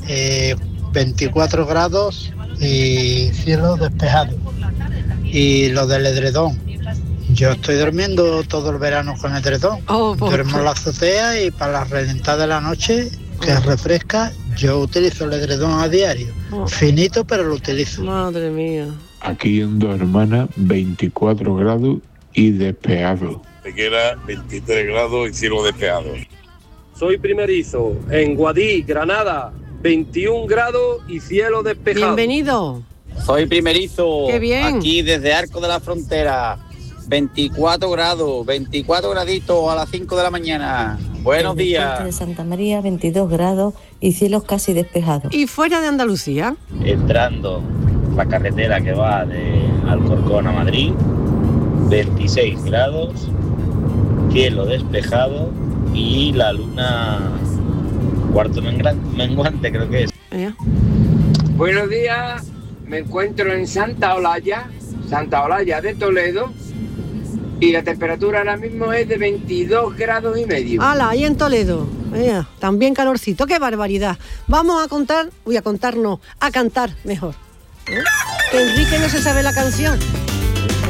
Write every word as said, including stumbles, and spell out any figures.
eh, veinticuatro grados y cielo despejado. Y lo del edredón, yo estoy durmiendo todo el verano con edredón. Oh, Duermo en la azotea y para la reventada de la noche, que oh. refresca, yo utilizo el edredón a diario. Oh. Finito, pero lo utilizo. Madre mía. Aquí en Dos Hermanas, veinticuatro grados y despejado. Tequera, veintitrés grados y cielo despejado. Soy primerizo en Guadí, Granada, veintiún grados y cielo despejado. Bienvenido. Soy primerizo. Qué bien. Aquí desde Arco de la Frontera, veinticuatro grados, veinticuatro graditos a las cinco de la mañana. Buenos Desde días. Puente de Santa María, veintidós grados y cielos casi despejados. ¿Y fuera de Andalucía? Entrando la carretera que va de Alcorcón a Madrid, veintiséis grados, cielo despejado y la luna cuarto menguante, creo que es. ¿Eh? Buenos días, me encuentro en Santa Olalla, Santa Olalla de Toledo, y la temperatura ahora mismo es de veintidós grados y medio. ¡Hala! Ahí en Toledo. Eh, también calorcito, qué barbaridad. Vamos a contar, voy a contarnos, a cantar mejor. ¿Eh? Que Enrique no se sabe la canción.